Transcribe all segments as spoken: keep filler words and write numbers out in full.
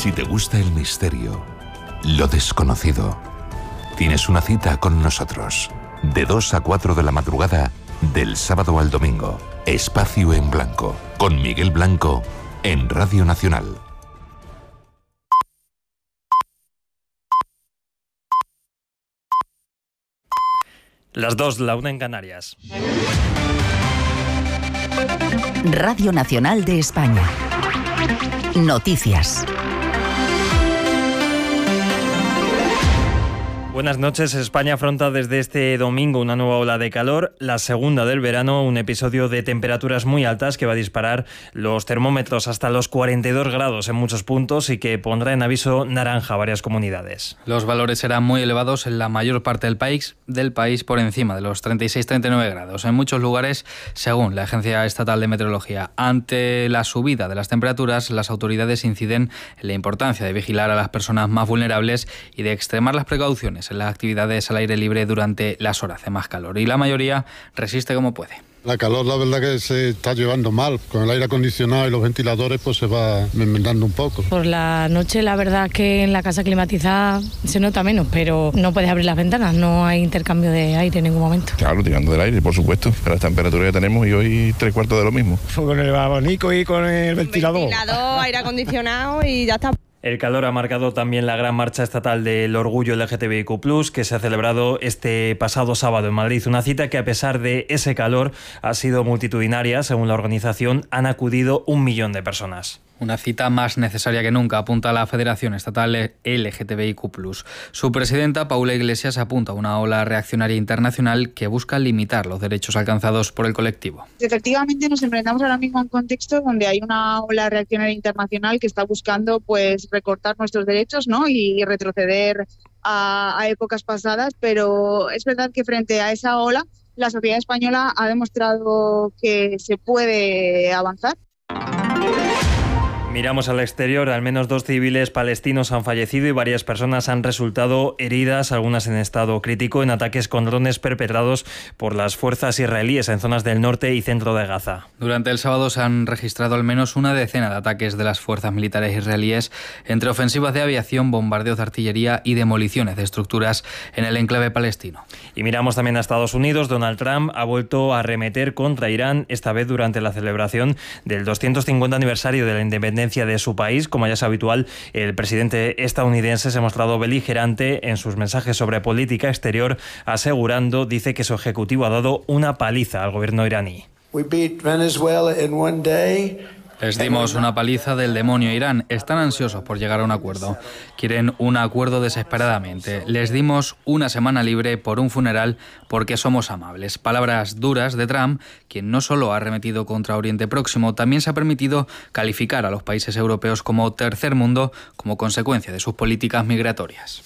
Si te gusta el misterio, lo desconocido, tienes una cita con nosotros. De dos a cuatro de la madrugada, del sábado al domingo. Espacio en Blanco, con Miguel Blanco, en Radio Nacional. Las dos, la una en Canarias. Radio Nacional de España. Noticias. Buenas noches. España afronta desde este domingo una nueva ola de calor, la segunda del verano, un episodio de temperaturas muy altas que va a disparar los termómetros hasta los cuarenta y dos grados en muchos puntos y que pondrá en aviso naranja a varias comunidades. Los valores serán muy elevados en la mayor parte del país, del país por encima de los treinta y seis a treinta y nueve grados. En muchos lugares, según la Agencia Estatal de Meteorología. Ante la subida de las temperaturas, las autoridades inciden en la importancia de vigilar a las personas más vulnerables y de extremar las precauciones en las actividades al aire libre durante las horas de más calor, y la mayoría resiste como puede. La calor, la verdad que se está llevando mal. Con el aire acondicionado y los ventiladores pues se va enmendando un poco. Por la noche la verdad que en la casa climatizada se nota menos, pero no puedes abrir las ventanas, no hay intercambio de aire en ningún momento. Claro, tirando del aire, por supuesto, para las temperaturas que tenemos, y hoy tres cuartos de lo mismo. Con el abanico y con el ventilador. Ventilador, aire acondicionado y ya está. El calor ha marcado también la gran marcha estatal del orgullo L G T B I Q plus, que se ha celebrado este pasado sábado en Madrid. Una cita que, a pesar de ese calor, ha sido multitudinaria. Según la organización, han acudido un millón de personas. Una cita más necesaria que nunca, apunta la Federación Estatal L G T B I Q plus. Su presidenta, Paula Iglesias, apunta a una ola reaccionaria internacional que busca limitar los derechos alcanzados por el colectivo. Efectivamente, nos enfrentamos ahora mismo a un contexto donde hay una ola reaccionaria internacional que está buscando pues recortar nuestros derechos, ¿no? y retroceder a, a épocas pasadas, pero es verdad que frente a esa ola, la sociedad española ha demostrado que se puede avanzar. Miramos al exterior. Al menos dos civiles palestinos han fallecido y varias personas han resultado heridas, algunas en estado crítico, en ataques con drones perpetrados por las fuerzas israelíes en zonas del norte y centro de Gaza. Durante el sábado se han registrado al menos una decena de ataques de las fuerzas militares israelíes, entre ofensivas de aviación, bombardeos de artillería y demoliciones de estructuras en el enclave palestino. Y miramos también a Estados Unidos. Donald Trump ha vuelto a arremeter contra Irán, esta vez durante la celebración del doscientos cincuenta aniversario de la independencia de su país. Como ya es habitual, el presidente estadounidense se ha mostrado beligerante en sus mensajes sobre política exterior, asegurando, dice, que su ejecutivo ha dado una paliza al gobierno iraní. We beat Venezuela in one day. Les dimos una paliza del demonio a Irán. Están ansiosos por llegar a un acuerdo. Quieren un acuerdo desesperadamente. Les dimos una semana libre por un funeral porque somos amables. Palabras duras de Trump, quien no solo ha arremetido contra Oriente Próximo, también se ha permitido calificar a los países europeos como tercer mundo como consecuencia de sus políticas migratorias.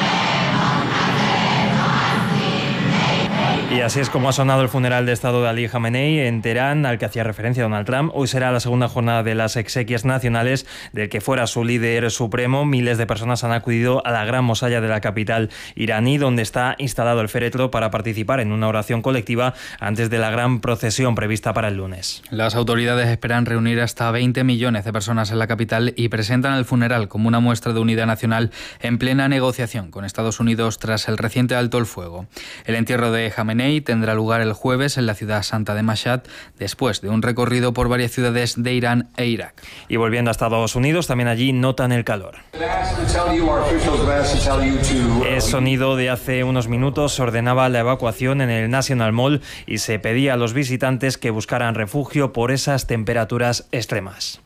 Y así es como ha sonado el funeral de Estado de Ali Khamenei en Teherán, al que hacía referencia Donald Trump. Hoy será la segunda jornada de las exequias nacionales del que fuera su líder supremo. Miles de personas han acudido a la gran mosalla de la capital iraní, donde está instalado el féretro, para participar en una oración colectiva antes de la gran procesión prevista para el lunes. Las autoridades esperan reunir hasta veinte millones de personas en la capital y presentan el funeral como una muestra de unidad nacional en plena negociación con Estados Unidos tras el reciente alto el fuego. El entierro de Khamenei tendrá lugar el jueves en la ciudad santa de Mashhad, después de un recorrido por varias ciudades de Irán e Irak. Y volviendo a Estados Unidos, también allí notan el calor. El sonido de hace unos minutos ordenaba la evacuación en el National Mall y se pedía a los visitantes que buscaran refugio por esas temperaturas extremas.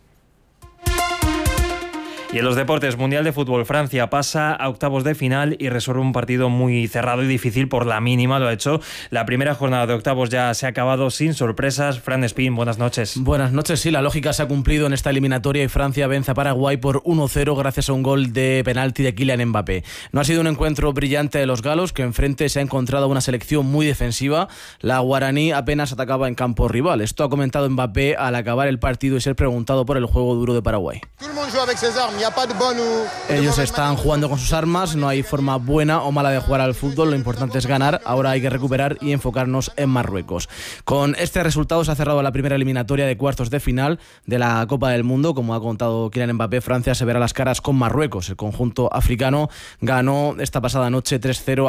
Y en los deportes, Mundial de Fútbol, Francia pasa a octavos de final y resuelve un partido muy cerrado y difícil por la mínima, lo ha hecho. La primera jornada de octavos ya se ha acabado sin sorpresas. Fran Espín, buenas noches. Buenas noches, sí, la lógica se ha cumplido en esta eliminatoria y Francia vence a Paraguay por uno cero gracias a un gol de penalti de Kylian Mbappé. No ha sido un encuentro brillante de los galos, que enfrente se ha encontrado una selección muy defensiva. La guaraní apenas atacaba en campo rival. Esto ha comentado Mbappé al acabar el partido y ser preguntado por el juego duro de Paraguay. Ellos están jugando con sus armas, no hay forma buena o mala de jugar al fútbol, lo importante es ganar, ahora hay que recuperar y enfocarnos en Marruecos. Con este resultado se ha cerrado la primera eliminatoria de cuartos de final de la Copa del Mundo. Como ha contado Kylian Mbappé, Francia se verá las caras con Marruecos. El conjunto africano ganó esta pasada noche tres cero